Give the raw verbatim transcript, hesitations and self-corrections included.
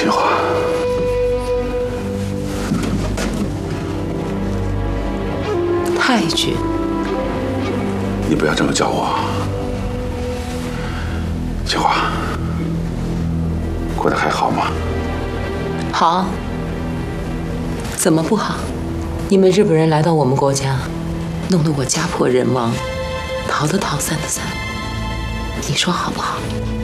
秦华， 太君， 你不要这么叫我。秦华，过得还好吗？ 好。怎么不好？你们日本人来到我们国家，弄得我家破人亡，逃的逃，散的散，你说好不好？